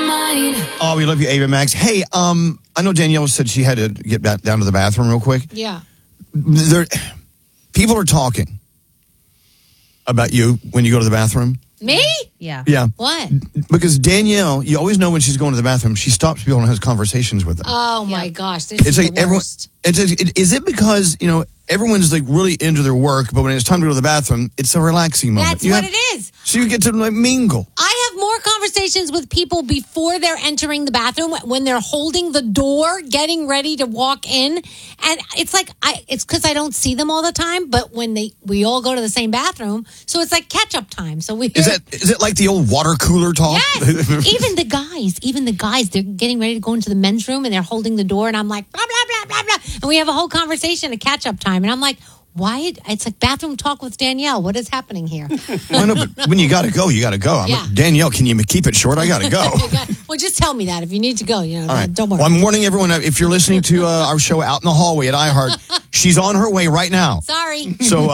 Oh, we love you, Ava Max. Hey, I know Danielle said she had to get back down to the bathroom real quick. Yeah. People are talking about you when you go to the bathroom. Me? Yeah. Yeah. What? Because Danielle, you always know when she's going to the bathroom, she stops people and has conversations with them. Oh, my gosh. This It's is like the everyone. worst. Is it because, everyone's like really into their work, but when it's time to go to the bathroom, it's a relaxing moment. That's what it is. So you get to like mingle. I have more conversations with people before they're entering the bathroom, when they're holding the door, getting ready to walk in. And it's like, it's because I don't see them all the time, but when we all go to the same bathroom, so it's like catch-up time. So Is it like the old water cooler talk? Yes. Even the guys, they're getting ready to go into the men's room and they're holding the door and I'm like, blah, blah, blah, blah, blah. And we have a whole conversation, a catch-up time. And I'm like, why? It's like bathroom talk with Danielle. What is happening here? Well, no, but when you got to go, you got to go. I'm like, Danielle, can you keep it short? I got to go. Well, just tell me that if you need to go. All right. Don't worry. Well, I'm warning everyone, if you're listening to our show out in the hallway at iHeart, she's on her way right now. Sorry. So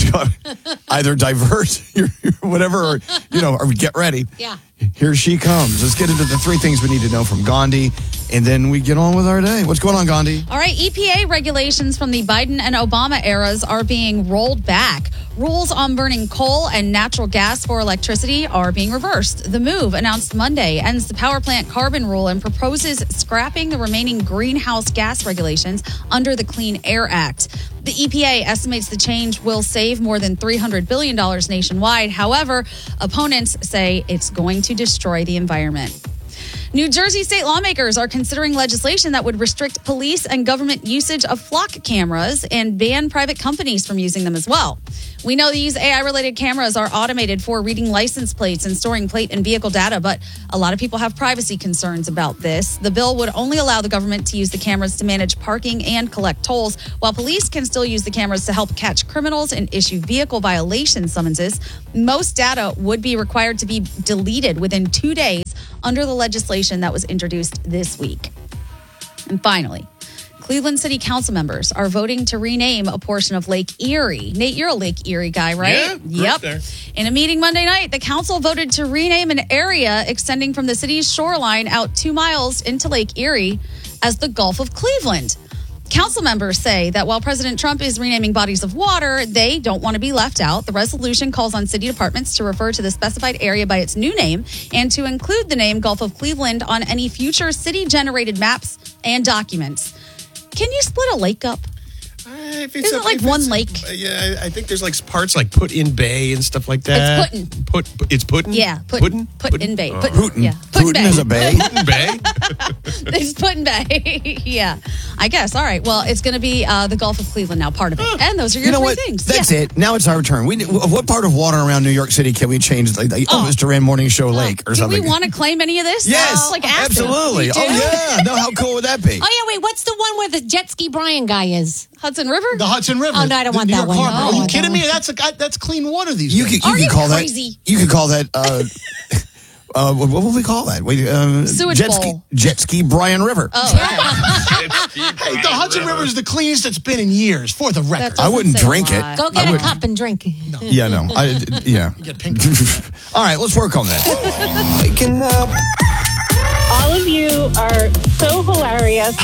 either divert your whatever, or get ready. Yeah. Here she comes. Let's get into the three things we need to know from Gandhi, and then we get on with our day. What's going on, Gandhi? All right, EPA regulations from the Biden and Obama eras are being rolled back. Rules on burning coal and natural gas for electricity are being reversed. The move, announced Monday, ends the power plant carbon rule and proposes scrapping the remaining greenhouse gas regulations under the Clean Air Act. The EPA estimates the change will save more than $300 billion nationwide. However, opponents say it's going to destroy the environment. New Jersey state lawmakers are considering legislation that would restrict police and government usage of flock cameras and ban private companies from using them as well. We know these AI-related cameras are automated for reading license plates and storing plate and vehicle data, but a lot of people have privacy concerns about this. The bill would only allow the government to use the cameras to manage parking and collect tolls, while police can still use the cameras to help catch criminals and issue vehicle violation summonses. Most data would be required to be deleted within 2 days under the legislation that was introduced this week. And finally, Cleveland City Council members are voting to rename a portion of Lake Erie. Nate, you're a Lake Erie guy, right? Yeah, yep. there. In a meeting Monday night, the council voted to rename an area extending from the city's shoreline out 2 miles into Lake Erie as the Gulf of Cleveland. Council members say that while President Trump is renaming bodies of water, they don't want to be left out. The resolution calls on city departments to refer to the specified area by its new name and to include the name Gulf of Cleveland on any future city-generated maps and documents. Can you split a lake up? Isn't it like one lake? Yeah, I think there's like parts like Put in Bay and stuff like that. It's Putin. It's Putin? Yeah, Put in Bay. Putin. Yeah. Putin is a bay. Putin Bay? It's Put in Bay. Yeah, I guess. All right. Well, it's going to be the Gulf of Cleveland now, part of it. And those are your three things. That's it. Now it's our turn. What part of water around New York City can we change? Like the Elvis Duran Morning Show Lake or something? Do we want to claim any of this? Yes, Like acid. absolutely. Oh, yeah. No, how cool would that be? Oh, yeah, wait. What's the one where the jet ski Brian guy is? Hudson River? The Hudson River. Oh, no, I don't want New that York one. Harbor. No, Are I you don't kidding want me? That's clean water these You days. could call crazy? that. You could call that. What would we call that? Sewage bowl. Jet ski Brian River. Oh, okay. Hey, the Hudson River is the cleanest it's been in years, for the record. That I wouldn't doesn't say drink a it. lot. Go get a cup and drink. Yeah, no. Yeah. Get pink. All right, let's work on that. Waking up. All of you are so hilarious.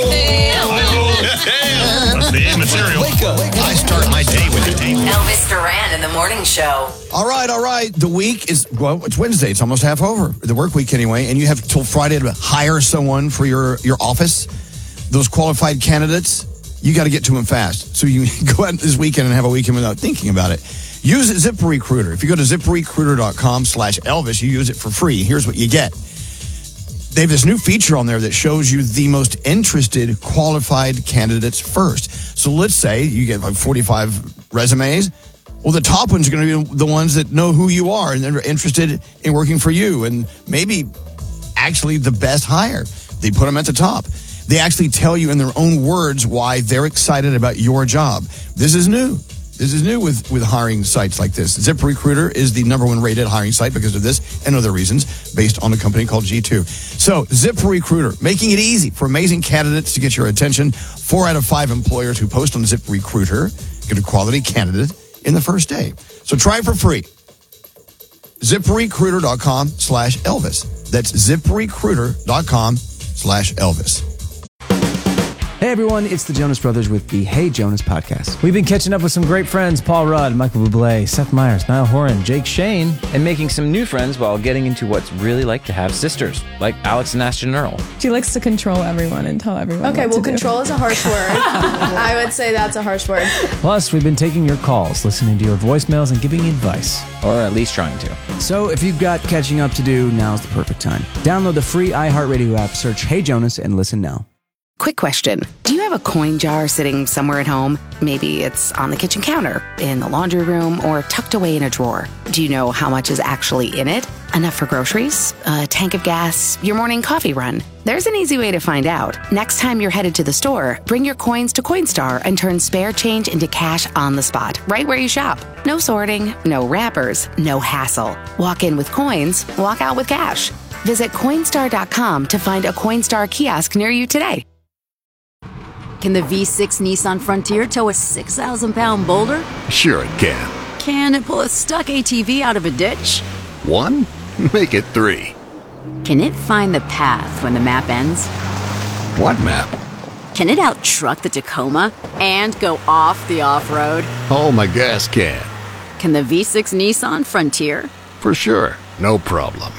That's the material. Wake up. I start my day with it. Elvis Duran in the morning show. All right. The week is, it's Wednesday. It's almost half over. The work week anyway. And you have till Friday to hire someone for your office. Those qualified candidates, you got to get to them fast. So you go out this weekend and have a weekend without thinking about it. Use ZipRecruiter. If you go to ZipRecruiter.com/Elvis, you use it for free. Here's what you get. They have this new feature on there that shows you the most interested qualified candidates first. So let's say you get like 45 resumes. Well, the top ones are going to be the ones that know who you are and they're interested in working for you and maybe actually the best hire. They put them at the top. They actually tell you in their own words why they're excited about your job. This is new. This is new with hiring sites like this. ZipRecruiter is the #1 rated hiring site because of this and other reasons based on a company called G2. So ZipRecruiter, making it easy for amazing candidates to get your attention. 4 out of 5 employers who post on ZipRecruiter get a quality candidate in the first day. So try it for free. ZipRecruiter.com/Elvis. That's ZipRecruiter.com/Elvis. Hey everyone, it's the Jonas Brothers with the Hey Jonas podcast. We've been catching up with some great friends, Paul Rudd, Michael Bublé, Seth Meyers, Niall Horan, Jake Shane, and making some new friends while getting into what's really like to have sisters, like Alex and Ashton Earl. She likes to control everyone and tell everyone Okay, what well, to control is a harsh word. I would say that's a harsh word. Plus, we've been taking your calls, listening to your voicemails, and giving you advice. Or at least trying to. So if you've got catching up to do, now's the perfect time. Download the free iHeartRadio app, search Hey Jonas, and listen now. Quick question. Do you have a coin jar sitting somewhere at home? Maybe it's on the kitchen counter, in the laundry room, or tucked away in a drawer. Do you know how much is actually in it? Enough for groceries? A tank of gas? Your morning coffee run? There's an easy way to find out. Next time you're headed to the store, bring your coins to Coinstar and turn spare change into cash on the spot, right where you shop. No sorting, no wrappers, no hassle. Walk in with coins, walk out with cash. Visit Coinstar.com to find a Coinstar kiosk near you today. Can the V6 Nissan Frontier tow a 6,000-pound boulder? Sure it can. Can it pull a stuck ATV out of a ditch? 1? Make it 3. Can it find the path when the map ends? What map? Can it out-truck the Tacoma and go off the off-road? Oh, my gas can. Can the V6 Nissan Frontier? For sure. No problem.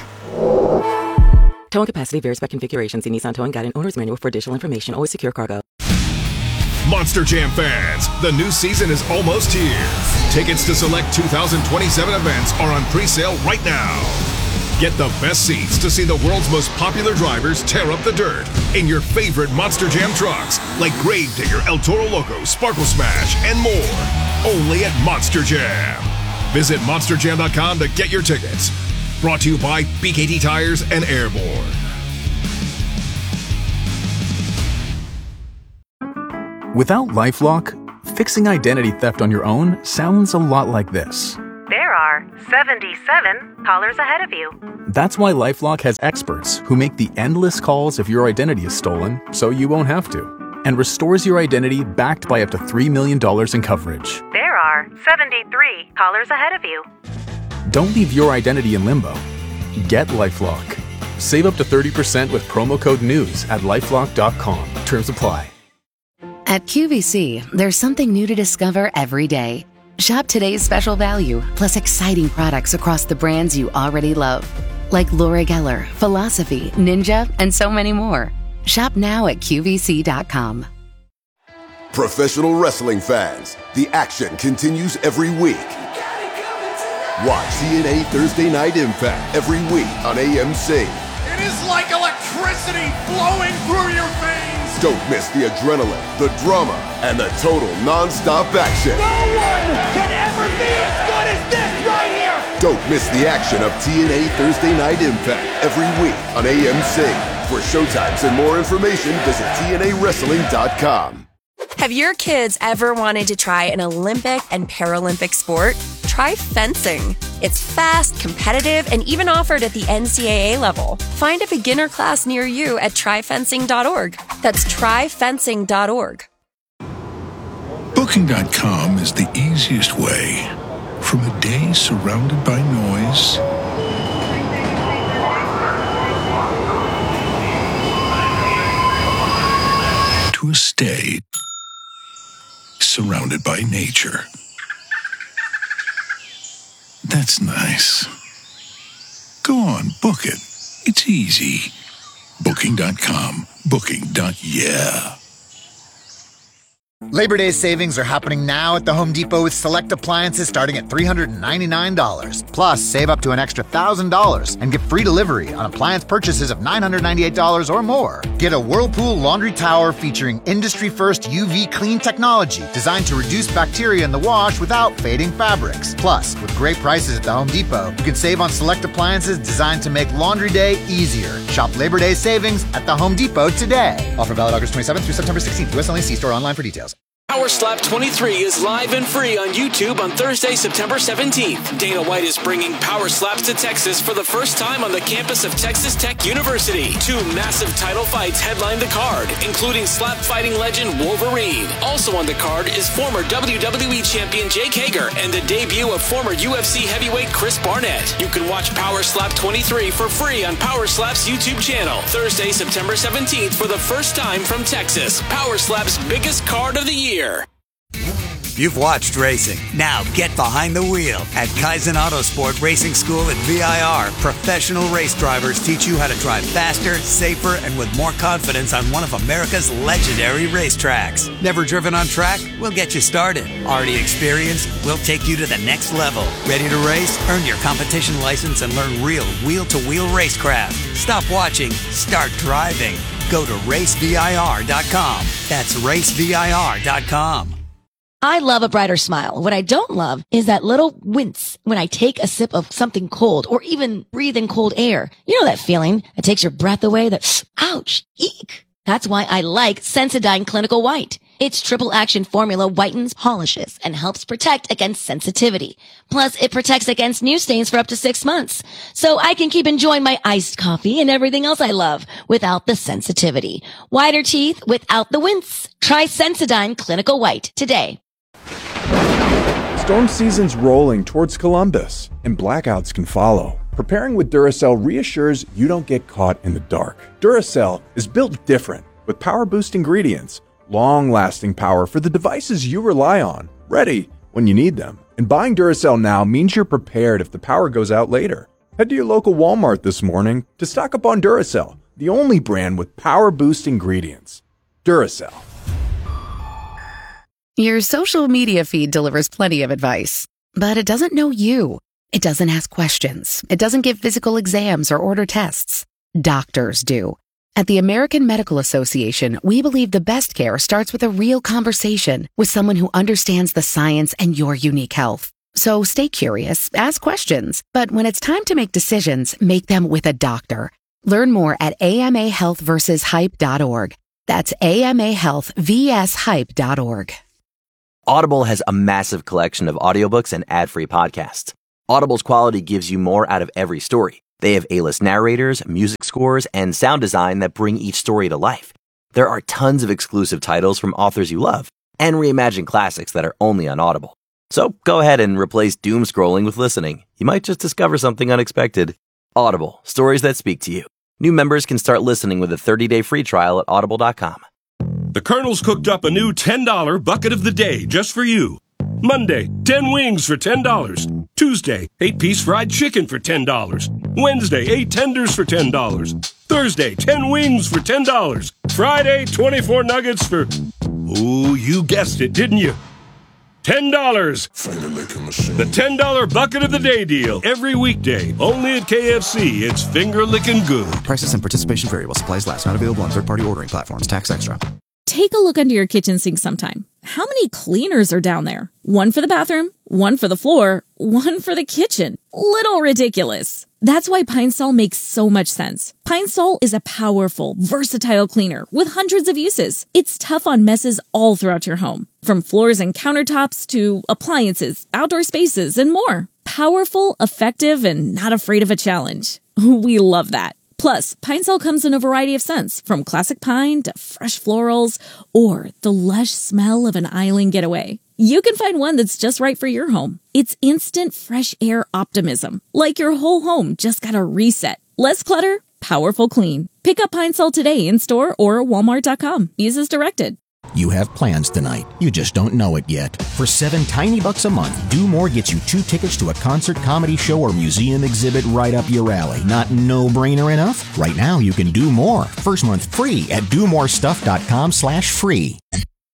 Towing capacity varies by configuration. See Nissan Towing Guide and Owner's Manual for additional information. Always secure cargo. Monster Jam fans, the new season is almost here. Tickets to select 2027 events are on pre-sale right now. Get the best seats to see the world's most popular drivers tear up the dirt in your favorite Monster Jam trucks, like Gravedigger, El Toro Loco, Sparkle Smash, and more. Only at Monster Jam. Visit monsterjam.com to get your tickets. Brought to you by BKT Tires and Airborne. Without LifeLock, fixing identity theft on your own sounds a lot like this. There are 77 callers ahead of you. That's why LifeLock has experts who make the endless calls if your identity is stolen, so you won't have to, and restores your identity backed by up to $3 million in coverage. There are 73 callers ahead of you. Don't leave your identity in limbo. Get LifeLock. Save up to 30% with promo code NEWS at LifeLock.com. Terms apply. At QVC, there's something new to discover every day. Shop today's special value, plus exciting products across the brands you already love. Like Laura Geller, Philosophy, Ninja, and so many more. Shop now at QVC.com. Professional wrestling fans, the action continues every week. Watch TNA Thursday Night Impact every week on AMC. It is like electricity flowing through your veins. Don't miss the adrenaline, the drama, and the total non-stop action. No one can ever be as good as this right here. Don't miss the action of TNA Thursday Night Impact every week on AMC. For showtimes and more information, visit TNAWrestling.com. Have your kids ever wanted to try an Olympic and Paralympic sport? Try fencing. It's fast, competitive, and even offered at the NCAA level. Find a beginner class near you at tryfencing.org. That's tryfencing.org. Booking.com is the easiest way. From a day surrounded by noise to a stay surrounded by nature. That's nice. Go on, book it. It's easy. Booking.com. Booking.yeah. Labor Day savings are happening now at the Home Depot with select appliances starting at $399. Plus, save up to an extra $1,000 and get free delivery on appliance purchases of $998 or more. Get a Whirlpool laundry tower featuring industry-first UV clean technology designed to reduce bacteria in the wash without fading fabrics. Plus, with great prices at the Home Depot, you can save on select appliances designed to make laundry day easier. Shop Labor Day savings at the Home Depot today. Offer valid August 27th through September 16th. U.S. only. See store online for details. Power Slap 23 is live and free on YouTube on Thursday, September 17th. Dana White is bringing Power Slaps to Texas for the first time on the campus of Texas Tech University. 2 massive title fights headline the card, including slap fighting legend Wolverine. Also on the card is former WWE champion Jake Hager and the debut of former UFC heavyweight Chris Barnett. You can watch Power Slap 23 for free on Power Slap's YouTube channel. Thursday, September 17th for the first time from Texas. Power Slap's biggest card of the year. You've watched racing. Now get behind the wheel at Kaizen Autosport Racing School at VIR. Professional race drivers teach you how to drive faster, safer, and with more confidence on one of America's legendary racetracks. Never driven on track? We'll get you started. Already experienced? We'll take you to the next level. Ready to race? Earn your competition license and learn real wheel-to-wheel racecraft. Stop watching. Start driving. Go to racevir.com. That's racevir.com. I love a brighter smile. What I don't love is that little wince when I take a sip of something cold or even breathe in cold air. You know that feeling that takes your breath away, that ouch, eek. That's why I like Sensodyne Clinical White. Its triple action formula whitens, polishes, and helps protect against sensitivity. Plus, it protects against new stains for up to 6 months. So I can keep enjoying my iced coffee and everything else I love without the sensitivity. Whiter teeth without the wince. Try Sensodyne Clinical White today. Storm season's rolling towards Columbus, and blackouts can follow. Preparing with Duracell reassures you don't get caught in the dark. Duracell is built different, with power-boost ingredients, long-lasting power for the devices you rely on, ready when you need them. And buying Duracell now means you're prepared if the power goes out later. Head to your local Walmart this morning to stock up on Duracell, the only brand with power-boost ingredients. Duracell. Your social media feed delivers plenty of advice, but it doesn't know you. It doesn't ask questions. It doesn't give physical exams or order tests. Doctors do. At the American Medical Association, we believe the best care starts with a real conversation with someone who understands the science and your unique health. So stay curious, ask questions, but when it's time to make decisions, make them with a doctor. Learn more at amahealthversushype.org. That's amahealthvshype.org. Audible has a massive collection of audiobooks and ad-free podcasts. Audible's quality gives you more out of every story. They have A-list narrators, music scores, and sound design that bring each story to life. There are tons of exclusive titles from authors you love, and reimagined classics that are only on Audible. So go ahead and replace doom scrolling with listening. You might just discover something unexpected. Audible, stories that speak to you. New members can start listening with a 30-day free trial at audible.com. The Colonel's cooked up a new $10 bucket of the day just for you. Monday, 10 wings for $10. Tuesday, 8-piece fried chicken for $10. Wednesday, 8 tenders for $10. Thursday, 10 wings for $10. Friday, 24 nuggets for... Oh, you guessed it, didn't you? $10. The $10 bucket of the day deal. Every weekday, only at KFC. It's finger-licking good. Prices and participation vary while supplies last. Not available on third-party ordering platforms. Tax extra. Take a look under your kitchen sink sometime. How many cleaners are down there? One for the bathroom, one for the floor, one for the kitchen. Little ridiculous. That's why Pine Sol makes so much sense. Pine Sol is a powerful, versatile cleaner with hundreds of uses. It's tough on messes all throughout your home, from floors and countertops to appliances, outdoor spaces, and more. Powerful, effective, and not afraid of a challenge. We love that. Plus, Pine Sol comes in a variety of scents, from classic pine to fresh florals, or the lush smell of an island getaway. You can find one that's just right for your home. It's instant fresh air optimism, like your whole home just got a reset. Less clutter, powerful clean. Pick up Pine Sol today in store or walmart.com. Use as directed. You have plans tonight. You just don't know it yet. For $7 tiny bucks a month, Do More gets you 2 tickets to a concert, comedy show, or museum exhibit right up your alley. Not no-brainer enough? Right now, you can do more. First month free at domorestuff.com/free.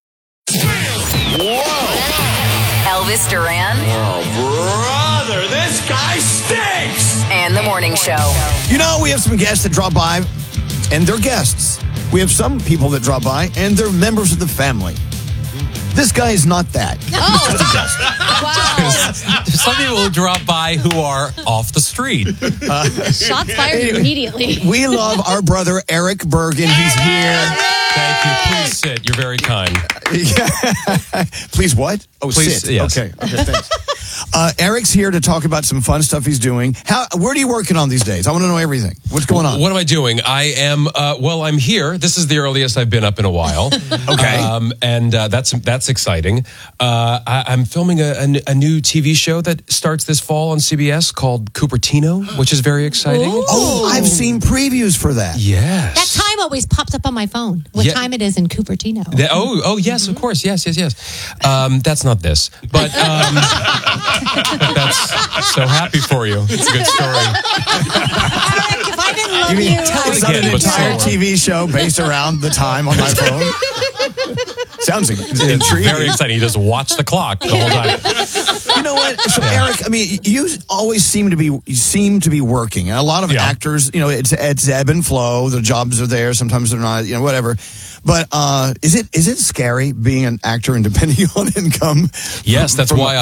Whoa! Elvis Duran. Oh, brother, this guy stinks! And The Morning Show. You know, we have some guests that drop by, and they're guests. We have some people that drop by, and they're members of the family. This guy is not that. Oh. Wow. Some people who drop by who are off the street. Shots fired immediately. We love our brother Eric Bergen. He's here. Thank you. Please sit. You're very kind. Please what? Oh, Please, sit. yes. Okay, thanks. Eric's here to talk about some fun stuff he's doing. Where are you working on these days? I want to know everything. What's going on? What am I doing? I am, I'm here. This is the earliest I've been up in a while. Okay. And that's exciting. I'm filming a new TV show that starts this fall on CBS called Cupertino, which is very exciting. Ooh. Oh, I've seen previews for that. Yes. That time always pops up on my phone. What time it is in Cupertino. Yes, of course. Yes. That's not this. But that's so happy for you. It's a good story. Eric, if I didn't love you, It's not an entire TV show based around the time on my phone. Sounds intriguing. Very exciting. You just watch the clock the whole time. You know what? So Eric, I mean, you always seem to be working. And a lot of actors, it's ebb and flow. The jobs are there. Sometimes they're not. Whatever. But is it scary being an actor and depending on income? Yes, that's why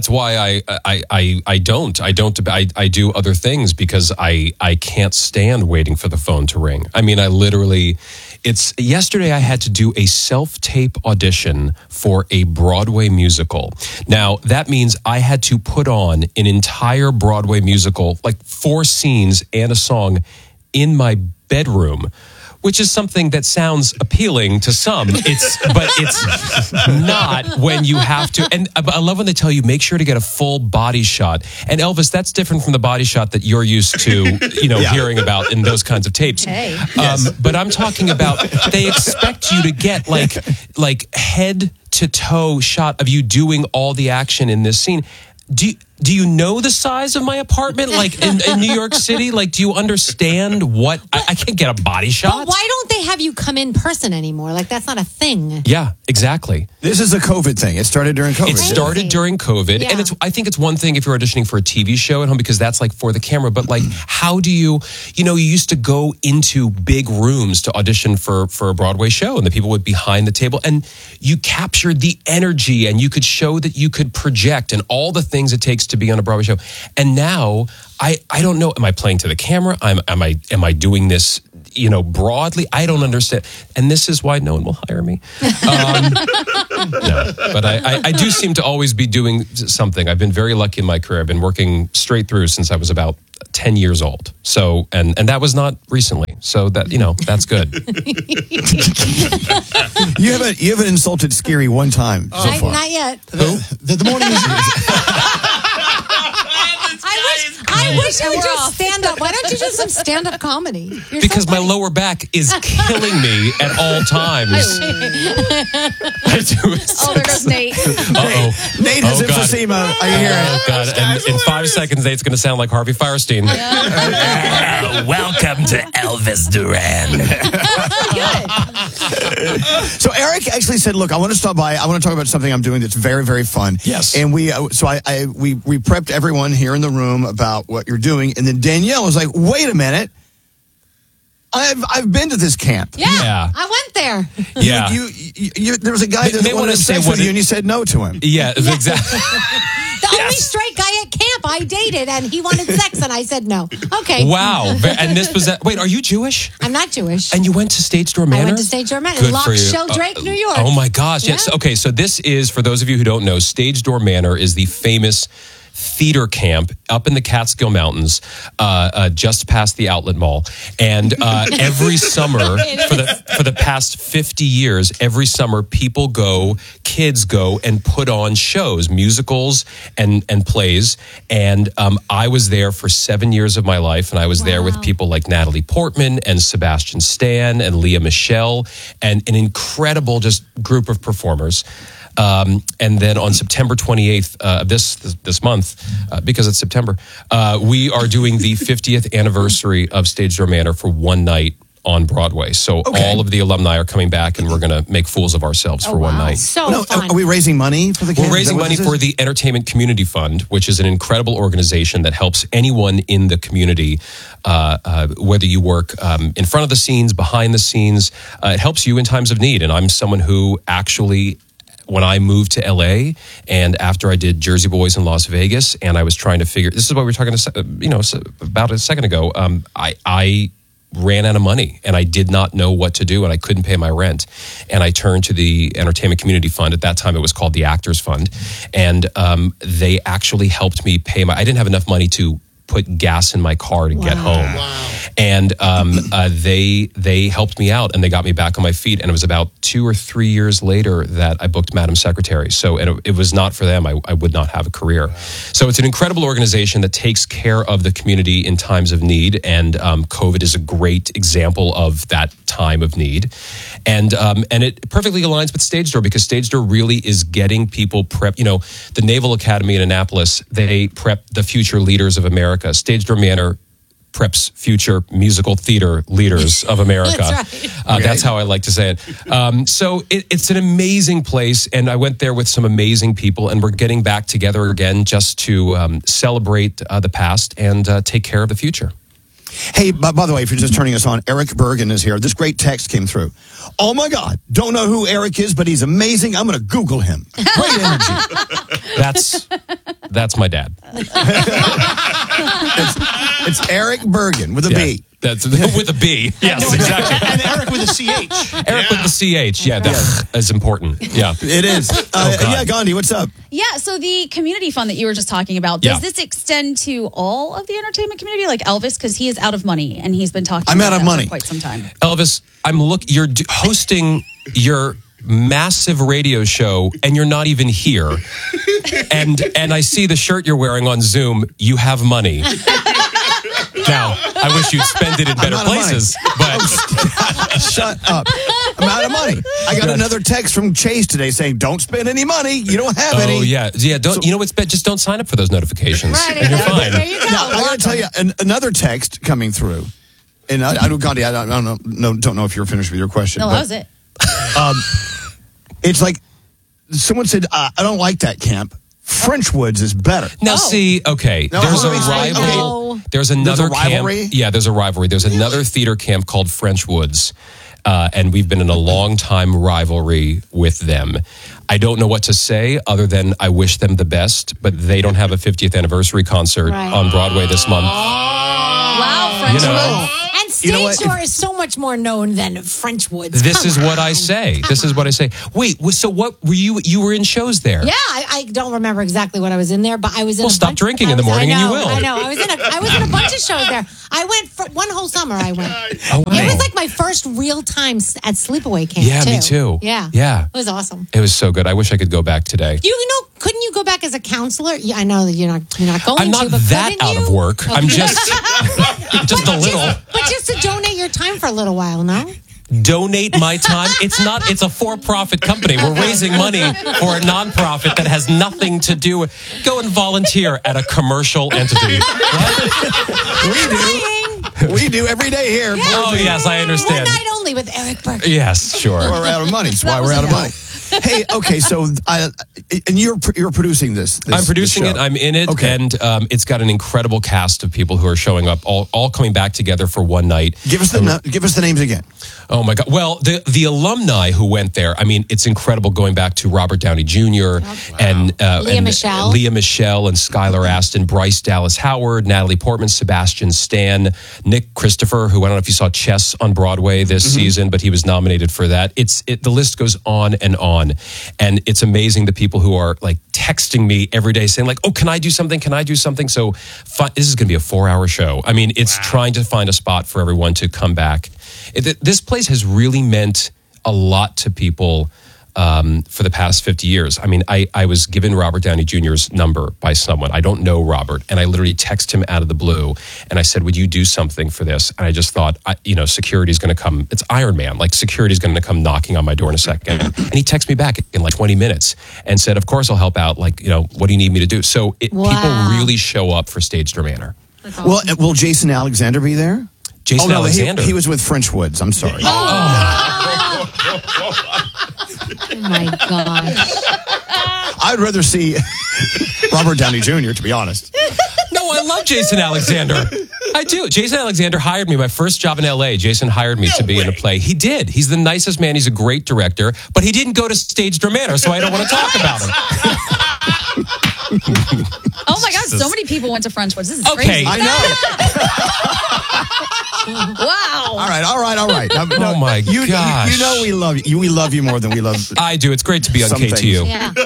I do other things because I can't stand waiting for the phone to ring. I mean, yesterday I had to do a self-tape audition for a Broadway musical. Now, that means I had to put on an entire Broadway musical, like 4 scenes and a song in my bedroom, which is something that sounds appealing to some. But it's not when you have to. And I love when they tell you, make sure to get a full body shot. And Elvis, that's different from the body shot that you're used to, hearing about in those kinds of tapes. Hey. But I'm talking about, they expect you to get like head to toe shot of you doing all the action in this scene. Do you know the size of my apartment, like in New York City? Like, do you understand what? I can't get a body shot. But why don't they have you come in person anymore? Like, that's not a thing. Yeah, exactly. This is a COVID thing. It started during COVID. It started during COVID. Yeah. And I think it's one thing if you're auditioning for a TV show at home because that's like for the camera. But like, how do you used to go into big rooms to audition for a Broadway show and the people would be behind the table and you captured the energy and you could show that you could project and all the things it takes to be on a Broadway show. And now I don't know. Am I playing to the camera? Am I doing this, broadly? I don't understand. And this is why no one will hire me. No, but I do seem to always be doing something. I've been very lucky in my career. I've been working straight through since I was about 10 years old. So, and that was not recently. So that, that's good. You haven't insulted Scary one time so far. Not yet. Who? The morning I wish I would just stand up. Why don't you do some stand-up comedy? Because my lower back is killing me at all times. Oh, there goes Nate. Uh-oh. Nate has emphysema. I hear it. Oh, God. And in 5 seconds, Nate's going to sound like Harvey Firestein. Welcome to Elvis Duran. So Eric actually said, look, I want to stop by. I want to talk about something I'm doing that's very, very fun. Yes. And we prepped everyone here in the room about what you're doing. And then Danielle was like, wait a minute. I've been to this camp. Yeah. I went there. Yeah. There was a guy that wanted to sex with you and you said no to him. Yeah, exactly. The only straight guy at camp I dated, and he wanted sex, and I said no. Okay. Wow. And this was that. Wait, are you Jewish? I'm not Jewish. And you went to Stage Door Manor? I went to Stage Door Manor. Good Lock for you. Show Drake, New York. Oh my gosh. Yes. Okay, so this is, for those of you who don't know, Stage Door Manor is the famous theater camp up in the Catskill Mountains, just past the Outlet Mall. And every summer, for the past 50 years, every summer kids go and put on shows, musicals and plays. And I was there for 7 years of my life, and I was there with people like Natalie Portman and Sebastian Stan and Leah Michelle, and an incredible just group of performers. And then on September 28th this month, because it's September, we are doing the 50th anniversary of Stage Door Manor for one night on Broadway. So all of the alumni are coming back, and we're going to make fools of ourselves for one night. So fun. Are we raising money for the camp? We're raising money for the Entertainment Community Fund, which is an incredible organization that helps anyone in the community, whether you work in front of the scenes, behind the scenes. It helps you in times of need. And I'm someone who actually, when I moved to LA and after I did Jersey Boys in Las Vegas, and I was trying to figure, this is what we were talking about a second ago. I ran out of money and I did not know what to do and I couldn't pay my rent. And I turned to the Entertainment Community Fund. At that time, it was called the Actors Fund. And they actually helped me pay I didn't have enough money to put gas in my car to get home. Wow. And they helped me out and they got me back on my feet. And it was about 2 or 3 years later that I booked Madam Secretary. So and it was not for them. I would not have a career. So it's an incredible organization that takes care of the community in times of need. And COVID is a great example of that time of need. And it perfectly aligns with Stage Door because Stage Door really is getting people prepped. You know, the Naval Academy in Annapolis, they prep the future leaders of America. Stage Door Manor preps future musical theater leaders of America. That's right. That's how I like to say it. So it's an amazing place, and I went there with some amazing people, and we're getting back together again just to celebrate the past and take care of the future. Hey, by the way, if you're just turning us on, Eric Bergen is here. This great text came through. Oh, my God. Don't know who Eric is, but he's amazing. I'm going to Google him. Great energy. That's my dad. It's Eric Bergen with a B. That's with a B. Yes, exactly. And Eric with a CH. Eric with the CH. Yeah, that is important. Yeah. It is. Yeah, Gandhi, what's up? Yeah, so the community fund that you were just talking about, does this extend to all of the entertainment community, like Elvis? Because he is out of money, and he's been talking about that for quite some time. Elvis, you're hosting your massive radio show, and you're not even here. And I see the shirt you're wearing on Zoom. You have money. Now, I wish you'd spend it in better places, but shut up. I'm out of money. I got another text from Chase today saying, "Don't spend any money. You don't have any." Oh yeah. Don't you know what's bad? Just don't sign up for those notifications, right, and you're fine. There you go. Now, I got to tell you another text coming through, and I don't, Gandhi. I don't know if you're finished with your question. No, that was it. It's like someone said, "I don't like that camp. Frenchwoods is better." Now, see, okay, there's a rivalry. There's another camp. Yeah, there's a rivalry. There's another theater camp called Frenchwoods, and we've been in a long-time rivalry with them. I don't know what to say other than I wish them the best, but they don't have a 50th anniversary concert on Broadway this month. Wow, Frenchwoods. And Stage Door is so much more known than Frenchwoods. This is what I say. This is what I say. Wait, so what were you? You were in shows there? Yeah, I don't remember exactly what I was in there, but I was in. Well, stop drinking in the morning, and you will. I know. I was in a bunch of shows there. I went for one whole summer. I went. Oh, wow. It was like my first real time at Sleepaway Camp. Yeah, me too. Yeah, yeah. It was awesome. It was so good. I wish I could go back today. You know, couldn't you go back as a counselor? Yeah, I know that you're not going. I'm not that out of work. Okay. I'm just a little. But just to donate your time for a little while, no? Donate my time. It's a for-profit company. We're raising money for a nonprofit that has nothing to do with. Go and volunteer at a commercial entity. We do every day here. Yeah. Oh yes, I understand. One night only with Eric Berger. Yes, sure. We're out of money. That's why we're out of money. Hey, okay, so and you're producing this. I'm producing it. I'm in it, and it's got an incredible cast of people who are showing up, all coming back together for one night. Give us the names again. Oh my God! Well, the alumni who went there, I mean, it's incredible. Going back to Robert Downey Jr. and Lea Michele and Skylar Astin, Bryce Dallas Howard, Natalie Portman, Sebastian Stan, Nick Christopher, who I don't know if you saw Chess on Broadway this season, but he was nominated for that. The list goes on, and it's amazing the people who are like texting me every day saying like, "Oh, can I do something? Can I do something?" So this is going to be a 4-hour show. I mean, it's trying to find a spot for everyone to come back. This place has really meant a lot to people for the past 50 years. I mean, I was given Robert Downey Jr.'s number by someone. I don't know Robert. And I literally texted him out of the blue. And I said, would you do something for this? And I just thought, security's going to come. It's Iron Man. Like, security's going to come knocking on my door in a second. And he texted me back in like 20 minutes and said, of course I'll help out. Like, what do you need me to do? So people really show up for Stage Door Manor. Awesome. Well, will Jason Alexander be there? Jason Alexander. He was with Frenchwoods. I'm sorry. Oh my gosh. I'd rather see Robert Downey Jr., to be honest. No, I love Jason Alexander. I do. Jason Alexander hired me. My first job in LA, Jason hired me to be in a play. He did. He's the nicest man. He's a great director, but he didn't go to Stage Door Manor, so I don't want to talk about him. Oh my gosh, so many people went to French Woods. This is Okay. crazy. I know. Wow. All right. Oh my gosh. You know we love you. We love you more than we love. I do. It's great to be on Some KTU. things. Yeah.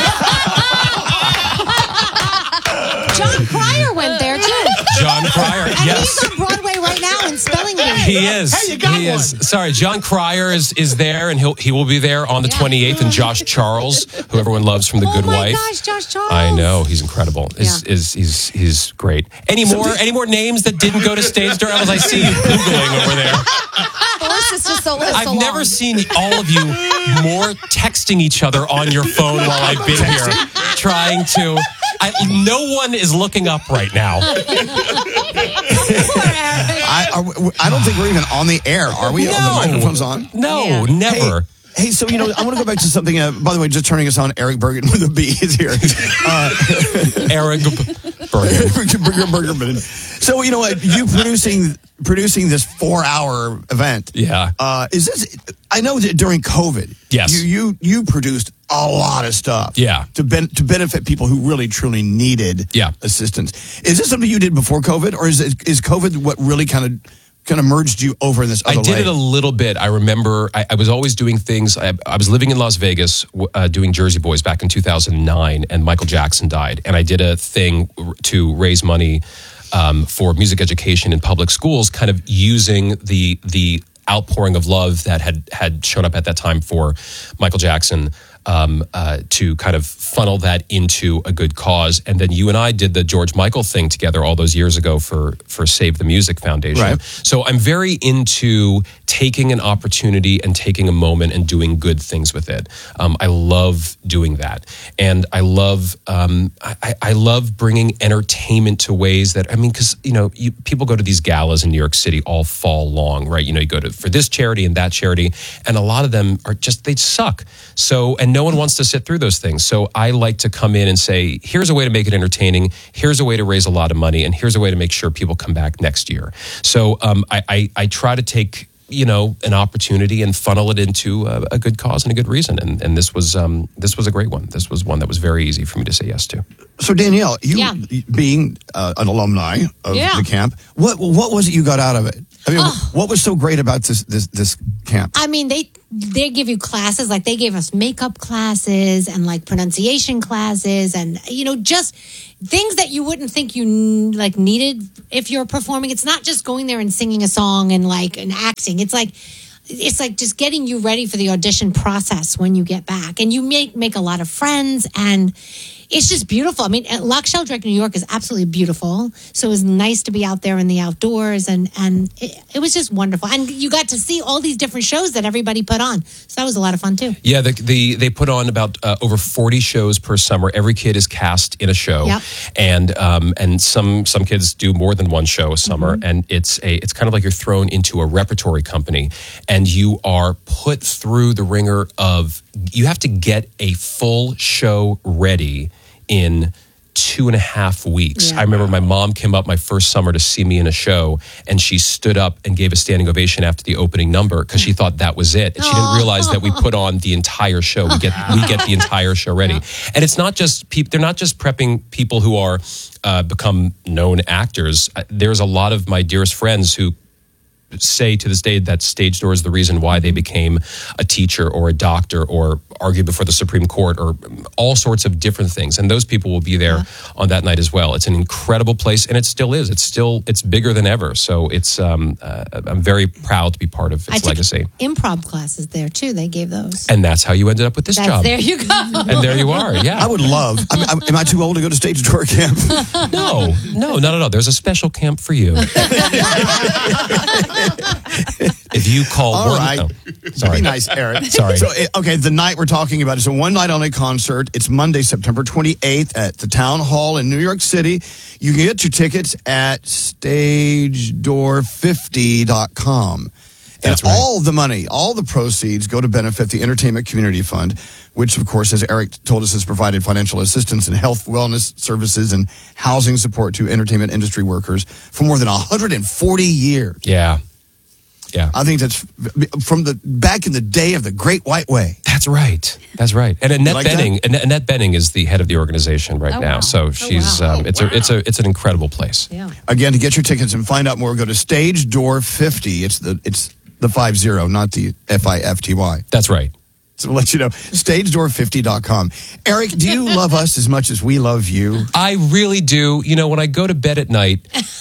John Cryer went there too. John Cryer, And yes. he's on Broadway right now in Spelling Bee. He is. Hey, you got he is. one. Sorry, John Cryer is there, and he will be there on the 28th. And Josh Charles, who everyone loves from The Good Wife. Oh my gosh, Josh Charles. I know, he's incredible. He's great. Any more names that didn't go to Stage Door? I see you googling over there. The list is just so I've never seen all of you more texting each other on your phone while I've been here, trying to. No one is looking up right now. I don't think we're even on the air, are we? No. The microphone's on? No, never. Hey, so, I want to go back to something. By the way, just turning us on, Eric Bergen with a B is here. Eric Bergen. So, you producing this 4-hour event. Yeah. Is this? I know that during COVID, yes, you produced a lot of stuff. Yeah. To benefit people who really truly needed assistance. Is this something you did before COVID, or is COVID what really kind of merged you over in this other I did way? it a little bit. I remember I was always doing things. I was living in Las Vegas doing Jersey Boys back in 2009, and Michael Jackson died. And I did a thing to raise money for music education in public schools, kind of using the outpouring of love that had shown up at that time for Michael Jackson to kind of funnel that into a good cause. And then you and I did the George Michael thing together all those years ago for Save the Music Foundation. Right. So I'm very into taking an opportunity and taking a moment and doing good things with it. I love doing that. And I love I love bringing entertainment to ways that, because, people go to these galas in New York City all fall long, right? You go for this charity and that charity, and a lot of them are they suck. So, and no one wants to sit through those things. So I like to come in and say, here's a way to make it entertaining. Here's a way to raise a lot of money. And here's a way to make sure people come back next year. So I try to take, an opportunity and funnel it into a good cause and a good reason. And this was a great one. This was one that was very easy for me to say yes to. So Danielle, you being an alumni of the camp, what was it you got out of it? What was so great about this camp? They give you classes, like they gave us makeup classes and like pronunciation classes and, just things that you wouldn't think you needed if you're performing. It's not just going there and singing a song and acting. It's like just getting you ready for the audition process when you get back. And you make a lot of friends, and it's just beautiful. Loch Sheldrake, New York is absolutely beautiful. So it was nice to be out there in the outdoors, and it was just wonderful. And you got to see all these different shows that everybody put on. So that was a lot of fun too. Yeah, they put on about over 40 shows per summer. Every kid is cast in a show. Yep. And some kids do more than one show a summer. Mm-hmm. And it's kind of like you're thrown into a repertory company, and you are put through the ringer of, you have to get a full show ready in 2.5 weeks. Yeah. I remember my mom came up my first summer to see me in a show, and she stood up and gave a standing ovation after the opening number because she thought that was it. And she didn't realize that we put on the entire show. We get the entire show ready. And it's not just they're not just prepping people who are become known actors. There's a lot of my dearest friends who say to this day that Stage Door is the reason why they became a teacher or a doctor or argued before the Supreme Court or all sorts of different things. And those people will be there on that night as well. It's an incredible place, and it still is. It's bigger than ever. So it's I'm very proud to be part of its legacy. Improv classes there too. They gave those. And that's how you ended up with this job. There you go. And there you are. Yeah. I would love. Am I too old to go to Stage Door camp? No, not at all. There's a special camp for you. If you call all right. Sorry. Be nice, Eric. Sorry. So, the night we're talking about is a one-night-only concert. It's Monday, September 28th at the Town Hall in New York City. You can get your tickets at stagedoor50.com. That's and right. all the money, all the proceeds go to benefit the Entertainment Community Fund, which, of course, as Eric told us, has provided financial assistance and health, wellness services and housing support to entertainment industry workers for more than 140 years. Yeah. I think that's from back in the day of the Great White Way. That's right. And Annette like Benning. Annette Benning is the head of the organization right now. Wow. So she's it's an incredible place. Yeah. Again, to get your tickets and find out more, go to Stage Door 50. It's the 50, not the FIFTY. That's right. So we'll let you know. StageDoor50.com. Eric, do you love us as much as we love you? I really do. You know, when I go to bed at night,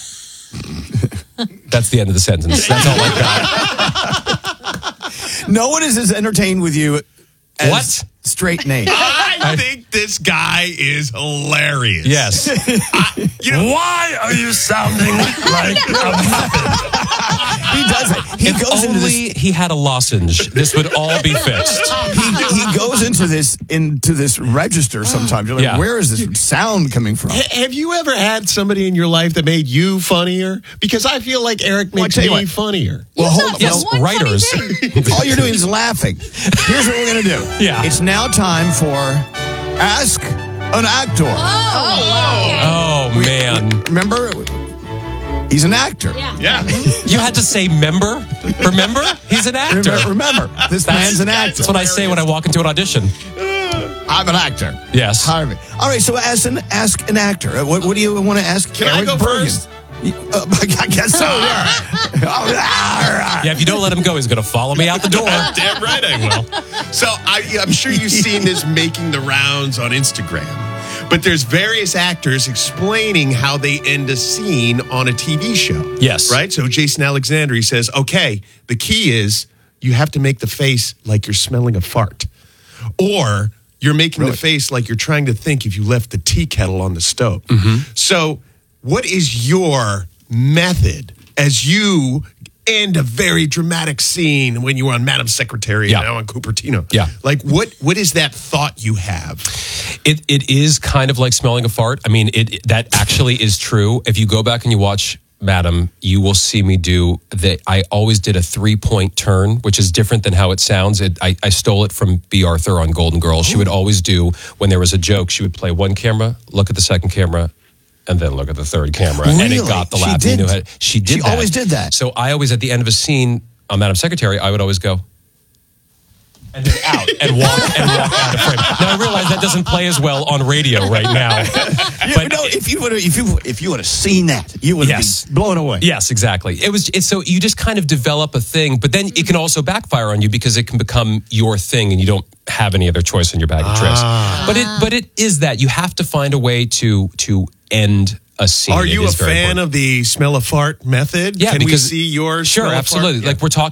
that's the end of the sentence. That's all I got. No one is as entertained with you as Straight Nate. I think this guy is hilarious. Yes. Why are you sounding like a muppet? He does it. He If goes into only this. he had a lozenge, this would all be fixed. He goes into this register sometimes. You're like, Yeah. where is this sound coming from? Have you ever had somebody in your life that made you funnier? Because I feel like Eric makes tell you me what. funnier. Well, hold Yes, on. writers. All you're doing is laughing. Here's what we're going to do. Yeah. It's now time for Ask an Actor. Oh, man. Remember? He's an actor. Yeah. You had to say member? Remember? He's an actor. Remember, this man's an actor. That's what I say when I walk into an audition. I'm an actor. Yes. Hire me. All right, so ask an actor. What do you want to ask? Can I Eric go Bergen? first? I guess so. Yeah, if you don't let him go, he's going to follow me out the door. Damn right I will. So I'm sure you've seen this making the rounds on Instagram. But there's various actors explaining how they end a scene on a TV show. Yes. Right? So Jason Alexander, he says, okay, the key is you have to make the face like you're smelling a fart. Or you're making the face like you're trying to think if you left the tea kettle on the stove. Mm-hmm. So what is your method as you end a very dramatic scene when you were on Madam Secretary and now on Cupertino? Yeah. Like, what is that thought you have? It is kind of like smelling a fart. I mean, that actually is true. If you go back and you watch Madam, you will see me do I always did a 3-point turn, which is different than how it sounds. I stole it from B. Arthur on Golden Girls. She would always do, when there was a joke, she would play one camera, look at the second camera, and then look at the third camera. And it got the laugh. She did that. Always did that. So I always, at the end of a scene on Madam Secretary, I would always go, and then out and walk out of frame. Now I realize that doesn't play as well on radio right now. But no, if you would have seen that, you would have been blown away. Yes, exactly. It's so you just kind of develop a thing, but then it can also backfire on you because it can become your thing and you don't have any other choice in your bag of tricks. But it is that you have to find a way to end a scene. Are you a fan of the smell a fart method? Yeah, Can we because see your sure, smell a absolutely. fart? Like we're talking